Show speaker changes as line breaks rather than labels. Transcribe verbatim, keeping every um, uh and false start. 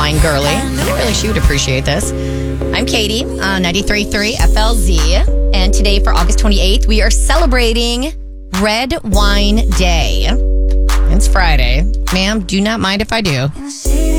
wine girly. I feel like she would appreciate this. I'm Katie, uh, ninety-three point three F L Z. And today for August twenty-eighth, we are celebrating Red Wine Day. It's Friday. Ma'am, do not mind if I do.